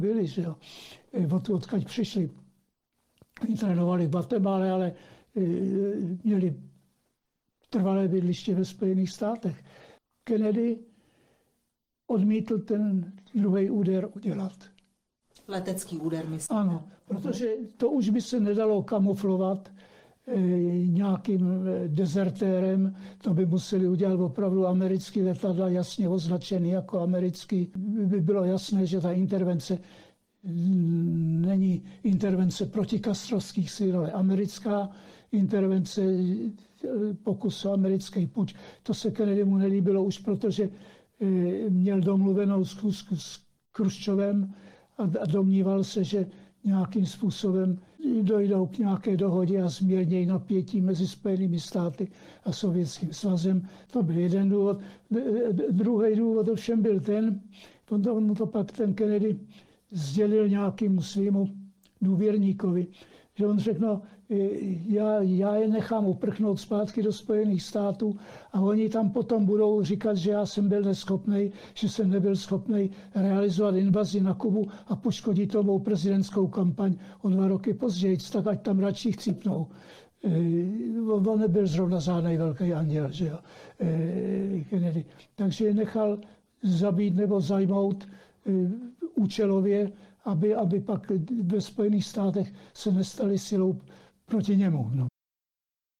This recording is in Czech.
byli, že jo. Odkud přišli. Oni trénovali v Guatemala, ale měli trvalé bydliště ve Spojených státech. Kennedy odmítl ten druhý úder udělat. Letecký úder, myslím. Ano, protože to už by se nedalo kamuflovat nějakým dezertérem. To by museli udělat opravdu americký letadla, jasně označený jako americký. By bylo jasné, že ta intervence není intervence protikastrovských sil, ale americká intervence, pokus o americký puč. To se Kennedymu nelíbilo už, protože měl domluvenou schůzku s Chruščovem a domníval se, že nějakým způsobem dojdou k nějaké dohodě a zmírnějí napětí mezi Spojenými státy a Sovětským svazem. To byl jeden důvod. Druhý důvod ovšem byl ten, on to pak ten Kennedy sdělil nějakému svému důvěrníkovi, že on řekl, no, já je nechám uprchnout zpátky do Spojených států a oni tam potom budou říkat, že já jsem byl neschopný, že jsem nebyl schopný realizovat invazi na Kubu a poškodit tomu prezidentskou kampaň o 2 roky později, tak ať tam radši chcípnou. On nebyl zrovna žádnej velký anděl, že jo, Kennedy. Takže je nechal zabít nebo zajmout účelově, aby pak ve Spojených státech se nestali silou proti němu. No.